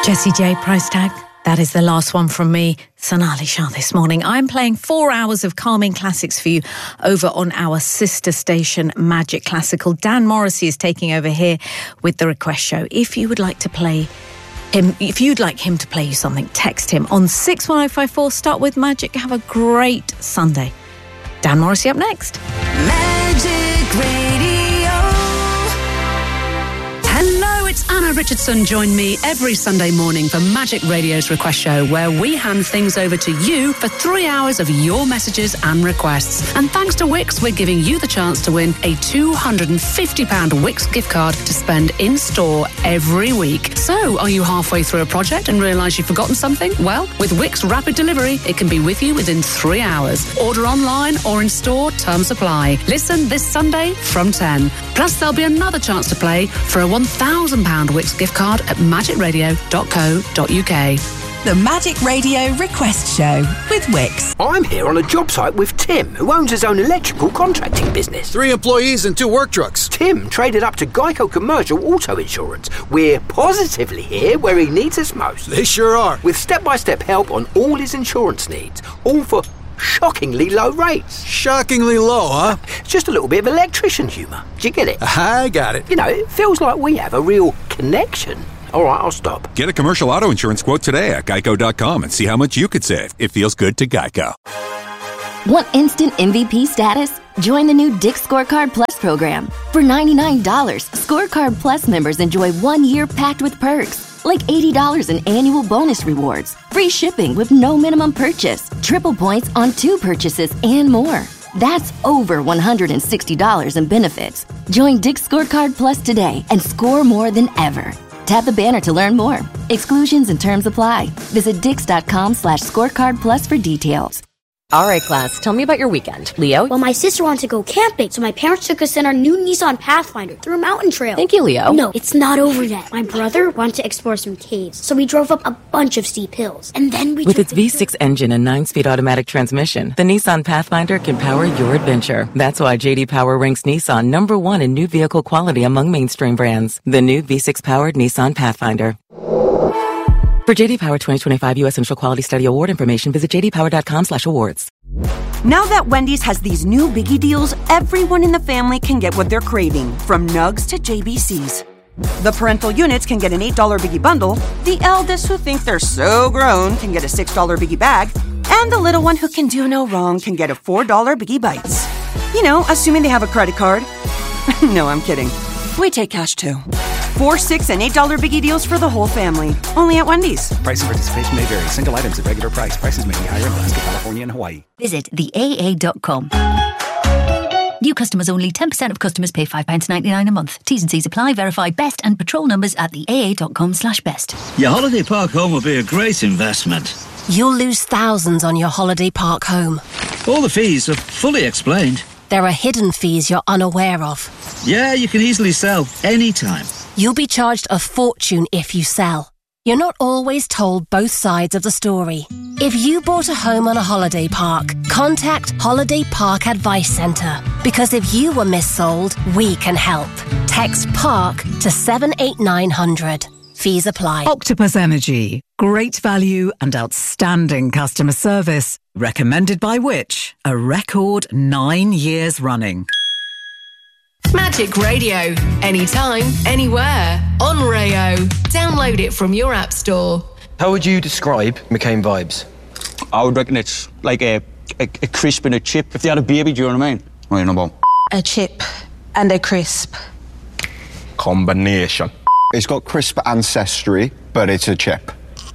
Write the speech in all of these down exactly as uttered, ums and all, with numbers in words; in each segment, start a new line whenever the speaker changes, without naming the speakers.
Jessie J, price tag. That is the last one from me, Sonali Shah, this morning. I'm playing four hours of calming classics for you over on our sister station, Magic Classical. Dan Morrissey is taking over here with the request show. If you would like to play him, if you'd like him to play you something, text him on six one oh five four. Start with Magic. Have a great Sunday. Dan Morrissey up next.
Magic Radio. Hello, it's Anna Richardson. Join me every Sunday morning for Magic Radio's Request Show, where we hand things over to you for three hours of your messages and requests. And thanks to Wix, we're giving you the chance to win a two hundred fifty pounds Wix gift card to spend in store every week. So, are you halfway through a project and realise you've forgotten something? Well, with Wix Rapid Delivery, it can be with you within three hours. Order online or in store, terms apply. Listen this Sunday from ten. Plus, there'll be another chance to play for a one thousand pounds Wix gift card at magic radio dot co dot uk.
The Magic Radio Request Show with Wix.
I'm here on a job site with Tim, who owns his own electrical contracting business.
Three employees and two work trucks.
Tim traded up to Geico Commercial Auto Insurance. We're positively here where he needs us most.
They sure are.
With step-by-step help on all his insurance needs, all for shockingly low rates.
Shockingly low, huh?
It's just a little bit of electrician humour. Do you get it?
I got it.
You know, it feels like we have a real connection. All right, I'll stop.
Get a commercial auto insurance quote today at geico dot com and see how much you could save. It feels good to Geico.
Want instant M V P status? Join the new Dick's Scorecard Plus program. For ninety-nine dollars, Scorecard Plus members enjoy one year packed with perks, like eighty dollars in annual bonus rewards, free shipping with no minimum purchase, triple points on two purchases, and more. That's over one hundred sixty dollars in benefits. Join Dick's Scorecard Plus today and score more than ever. Tap the banner to learn more. Exclusions and terms apply. Visit dix.com slash scorecard plus for details.
All right, class, tell me about your weekend. Leo?
Well, my sister wanted to go camping, so my parents took us in our new Nissan Pathfinder through a mountain trail.
Thank you, Leo.
No, it's not over yet. My brother wanted to explore some caves, so we drove up a bunch of steep hills. And then we
With its V six engine and nine-speed automatic transmission, the Nissan Pathfinder can power your adventure. That's why J D Power ranks Nissan number one in new vehicle quality among mainstream brands. The new V six-powered Nissan Pathfinder. For J D Power twenty twenty-five U S Central Quality Study Award information, visit j d power dot com slash awards.
Now that Wendy's has these new biggie deals, everyone in the family can get what they're craving, from nugs to J B Cs. The parental units can get an eight dollar biggie bundle, the eldest who think they're so grown can get a six dollar biggie bag, and the little one who can do no wrong can get a four dollar biggie bites. You know, assuming they have a credit card. No, I'm kidding. We take cash too. Four, six, and eight dollar biggie deals for the whole family. Only at Wendy's.
Price and participation may vary. Single items at regular price. Prices may be higher in Alaska, California, and Hawaii.
Visit the A A dot com. New customers only. ten percent of customers pay five pounds ninety-nine a month. T's and C's apply. Verify best and patrol numbers at the A A dot com slash best.
Your holiday park home will be a great investment.
You'll lose thousands on your holiday park home.
All the fees are fully explained.
There are hidden fees you're unaware of.
Yeah, you can easily sell anytime.
You'll be charged a fortune if you sell. You're not always told both sides of the story. If you bought a home on a holiday park, contact Holiday Park Advice Centre. Because if you were missold, we can help. Text PARK to seven eight nine hundred. Fees apply.
Octopus Energy. Great value and outstanding customer service. Recommended by which? A record nine years running.
Magic Radio. Anytime, anywhere. On Rayo. Download it from your app store.
How would you describe McCain vibes?
I would reckon it's like a, a, a crisp and a chip. If they had a baby, do you know what I mean? Right, number one.
A chip and a crisp.
Combination. It's got crisp ancestry, but it's a chip.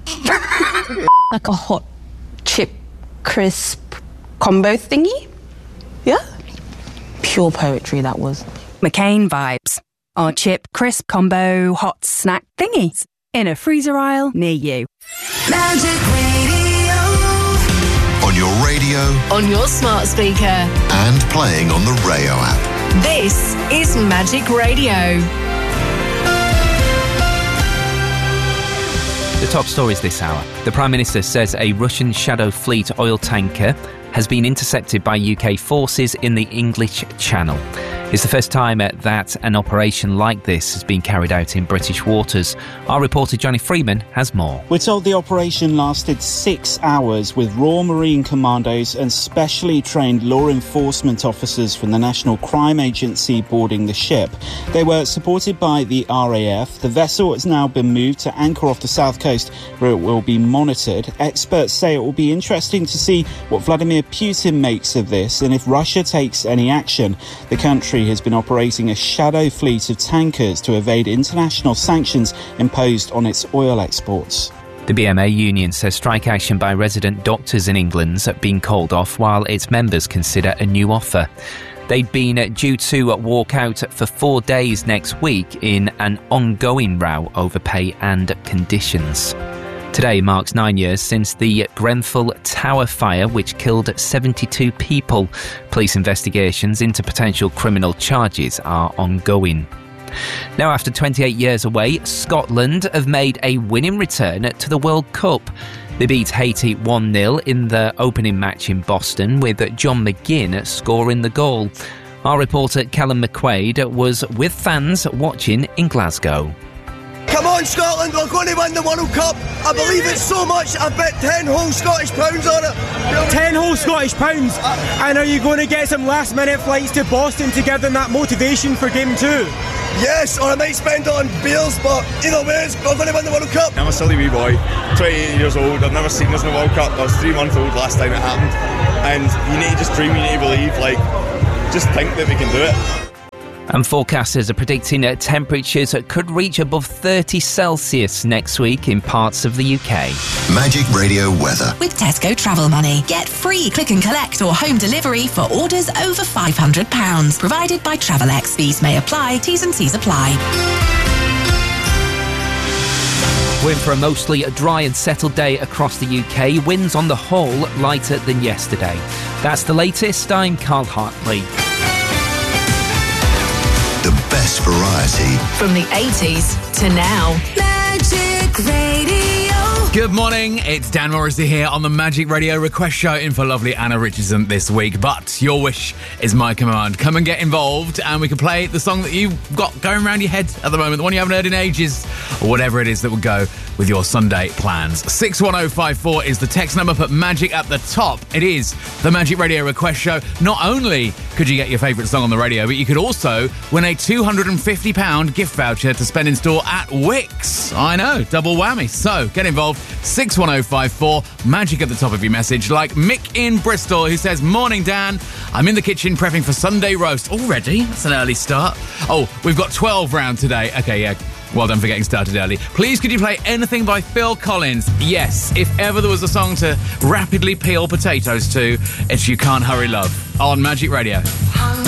Like a hot chip crisp combo thingy? Yeah? Pure poetry, that was.
McCain vibes. Our chip crisp combo hot snack thingies in a freezer aisle near you.
Magic Radio.
On your radio.
On your smart speaker.
And playing on the Rayo app.
This is Magic Radio.
The top stories this hour. The Prime Minister says a Russian Shadow Fleet oil tanker has been intercepted by U K forces in the English Channel. It's the first time that an operation like this has been carried out in British waters. Our reporter Johnny Freeman has more.
We're told the operation lasted six hours with Royal Marine Commandos and specially trained law enforcement officers from the National Crime Agency boarding the ship. They were supported by the R A F. The vessel has now been moved to anchor off the south coast where it will be monitored. Experts say it will be interesting to see what Vladimir Putin makes of this and if Russia takes any action. The country has been operating a shadow fleet of tankers to evade international sanctions imposed on its oil exports.
The B M A union says strike action by resident doctors in England's been called off while its members consider a new offer. They'd been due to walk out for four days next week in an ongoing row over pay and conditions. Today marks nine years since the Grenfell Tower fire, which killed seventy-two people. Police investigations into potential criminal charges are ongoing. Now, after twenty-eight years away, Scotland have made a winning return to the World Cup. They beat Haiti one nil in the opening match in Boston, with John McGinn scoring the goal. Our reporter Callum McQuaid was with fans watching in Glasgow.
Come on, Scotland, we're going to win the World Cup. I believe it so much, I bet ten whole Scottish pounds on it.
ten whole Scottish pounds? And are you going to get some last minute flights to Boston to give them that motivation for game two?
Yes, or I might spend it on beers, but either way, we're going to win the World Cup.
I'm a silly wee boy, twenty-eight years old, I've never seen this in the World Cup. I was three months old last time it happened. And you need to just dream, you need to believe, like, just think that we can do it.
And forecasters are predicting that temperatures could reach above thirty Celsius next week in parts of the U K.
Magic Radio weather.
With Tesco Travel Money. Get free click and collect or home delivery for orders over five hundred pounds. Provided by Travelex. Fees may apply. T's and C's apply.
We're in for a mostly dry and settled day across the U K. Winds on the whole lighter than yesterday. That's the latest. I'm Carl Hartley.
The best variety.
From the eighties to now. Magic Radio.
Good morning, it's Dan Morrissey here on the Magic Radio Request Show in for lovely Anna Richardson this week. But your wish is my command. Come and get involved and we can play the song that you've got going around your head at the moment, the one you haven't heard in ages, or whatever it is that would go with your Sunday plans. six one oh five four is the text number, put Magic at the top. It is the Magic Radio Request Show. Not only could you get your favourite song on the radio, but you could also win a two hundred fifty pounds gift voucher to spend in store at Wickes. I know, double whammy. So get involved. six one oh five four, Magic at the top of your message, like Mick in Bristol, who says, "Morning, Dan. I'm in the kitchen prepping for Sunday roast." Already? That's an early start. Oh, we've got twelve round today. Okay, yeah. Well done for getting started early. Please, could you play anything by Phil Collins? Yes, if ever there was a song to rapidly peel potatoes to, it's You Can't Hurry Love on Magic Radio.